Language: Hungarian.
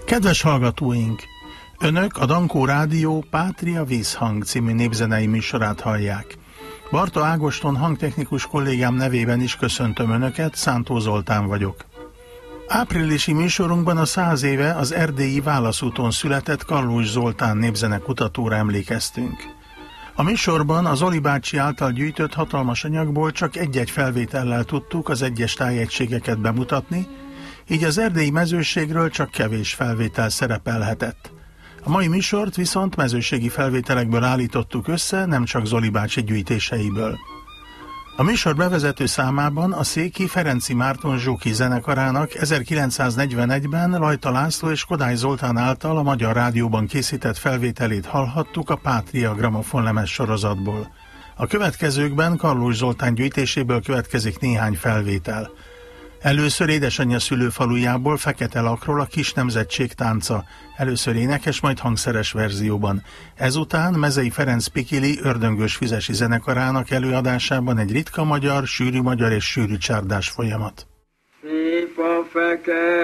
Kedves hallgatóink! Önök a Dankó Rádió Pátria Vízhang című népzenei műsorát hallják. Barta Ágoston hangtechnikus kollégám nevében is köszöntöm Önöket, Szántó Zoltán vagyok. Áprilisi műsorunkban a 100 éve az erdélyi Válaszúton született Kallós Zoltán népzenekutatóra emlékeztünk. A műsorban az Zoli bácsi által gyűjtött hatalmas anyagból csak egy-egy felvétellel tudtuk az egyes tájegységeket bemutatni, így az erdélyi mezőségről csak kevés felvétel szerepelhetett. A mai műsort viszont mezőségi felvételekből állítottuk össze, nem csak Zoli bácsi gyűjtéseiből. A műsor bevezető számában a széki Ferenczy Márton Zsóki zenekarának 1941-ben Lajta László és Kodály Zoltán által a Magyar Rádióban készített felvételét hallhattuk a Pátria gramofonlemez sorozatból. A következőkben Kallós Zoltán gyűjtéséből következik néhány felvétel. Először édesanyja szülőfalujából, Fekete Lakról a Kis Nemzetség tánca, először énekes, majd hangszeres verzióban. Ezután Mezei Ferenc Pikili ördöngős füzesi zenekarának előadásában egy ritka magyar, sűrű magyar és sűrű csárdás folyamat. Szép a fekete